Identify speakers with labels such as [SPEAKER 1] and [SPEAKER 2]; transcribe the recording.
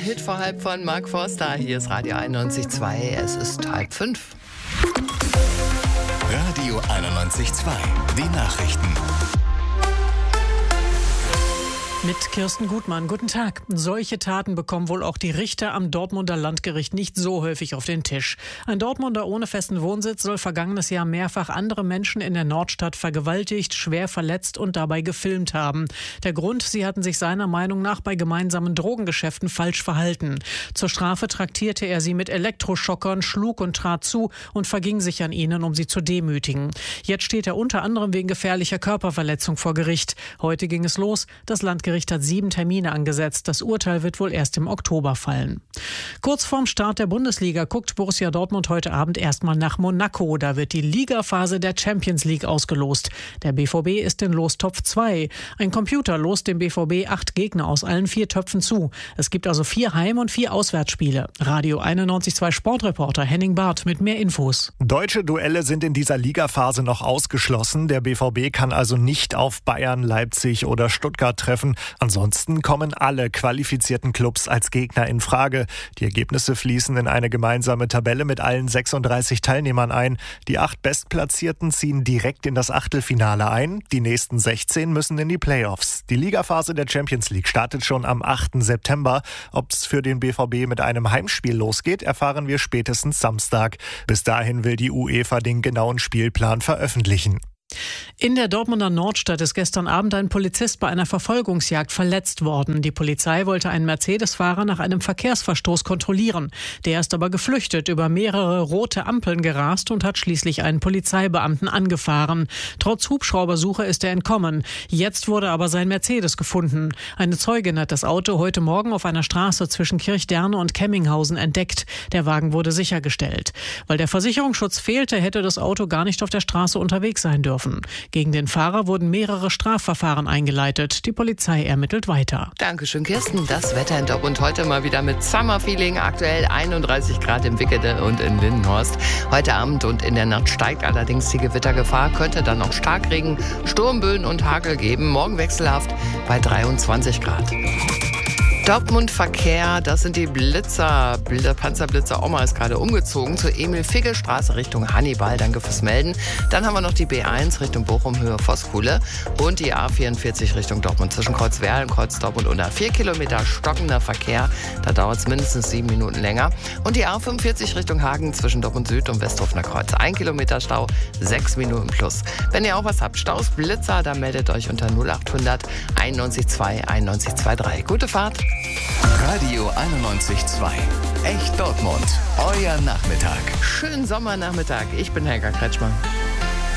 [SPEAKER 1] Hit vor halb von Mark Forster. Hier ist Radio 91.2. Es ist 4:30.
[SPEAKER 2] Radio 91.2. Die Nachrichten.
[SPEAKER 3] Mit Kirsten Gutmann. Guten Tag. Solche Taten bekommen wohl auch die Richter am Dortmunder Landgericht nicht so häufig auf den Tisch. Ein Dortmunder ohne festen Wohnsitz soll vergangenes Jahr mehrfach andere Menschen in der Nordstadt vergewaltigt, schwer verletzt und dabei gefilmt haben. Der Grund: sie hatten sich seiner Meinung nach bei gemeinsamen Drogengeschäften falsch verhalten. Zur Strafe traktierte er sie mit Elektroschockern, schlug und trat zu und verging sich an ihnen, um sie zu demütigen. Jetzt steht er unter anderem wegen gefährlicher Körperverletzung vor Gericht. Heute ging es los. Das Landgericht hat 7 Termine angesetzt. Das Urteil wird wohl erst im Oktober fallen. Kurz vorm Start der Bundesliga guckt Borussia Dortmund heute Abend erstmal nach Monaco. Da wird die Ligaphase der Champions League ausgelost. Der BVB ist in Lostopf 2. Ein Computer lost dem BVB 8 Gegner aus allen 4 Töpfen zu. Es gibt also 4 Heim- und 4 Auswärtsspiele. Radio 91.2 Sportreporter Henning Barth mit mehr Infos.
[SPEAKER 4] Deutsche Duelle sind in dieser Ligaphase noch ausgeschlossen. Der BVB kann also nicht auf Bayern, Leipzig oder Stuttgart treffen. Ansonsten kommen alle qualifizierten Clubs als Gegner in Frage. Die Ergebnisse fließen in eine gemeinsame Tabelle mit allen 36 Teilnehmern ein. Die 8 Bestplatzierten ziehen direkt in das Achtelfinale ein. Die nächsten 16 müssen in die Playoffs. Die Ligaphase der Champions League startet schon am 8. September. Ob es für den BVB mit einem Heimspiel losgeht, erfahren wir spätestens Samstag. Bis dahin will die UEFA den genauen Spielplan veröffentlichen.
[SPEAKER 3] In der Dortmunder Nordstadt ist gestern Abend ein Polizist bei einer Verfolgungsjagd verletzt worden. Die Polizei wollte einen Mercedes-Fahrer nach einem Verkehrsverstoß kontrollieren. Der ist aber geflüchtet, über mehrere rote Ampeln gerast und hat schließlich einen Polizeibeamten angefahren. Trotz Hubschraubersuche ist er entkommen. Jetzt wurde aber sein Mercedes gefunden. Eine Zeugin hat das Auto heute Morgen auf einer Straße zwischen Kirchderne und Kemminghausen entdeckt. Der Wagen wurde sichergestellt. Weil der Versicherungsschutz fehlte, hätte das Auto gar nicht auf der Straße unterwegs sein dürfen. Gegen den Fahrer wurden mehrere Strafverfahren eingeleitet. Die Polizei ermittelt weiter.
[SPEAKER 1] Dankeschön, Kirsten. Das Wetter in Dortmund heute mal wieder mit Summer-Feeling. Aktuell 31 Grad in Wickede und in Lindenhorst. Heute Abend und in der Nacht steigt allerdings die Gewittergefahr. Könnte dann noch Starkregen, Sturmböen und Hagel geben. Morgen wechselhaft bei 23 Grad. Dortmund-Verkehr, das sind die Blitzer. Panzerblitzer Oma ist gerade umgezogen zur Emil-Figge-Straße Richtung Hannibal. Danke fürs Melden. Dann haben wir noch die B1 Richtung Bochum, Höhe Voskuhle und die A44 Richtung Dortmund zwischen Kreuzwerl und Kreuz Dortmund unter 4 Kilometer stockender Verkehr. Da dauert es mindestens 7 Minuten länger. Und die A45 Richtung Hagen zwischen Dortmund Süd und Westhofener Kreuz. 1 Kilometer Stau, 6 Minuten plus. Wenn ihr auch was habt, Staus, Blitzer, dann meldet euch unter 0800 91.2 91.23. Gute Fahrt.
[SPEAKER 2] Radio 91.2. Echt Dortmund. Euer Nachmittag.
[SPEAKER 1] Schönen Sommernachmittag. Ich bin Helga Kretschmann.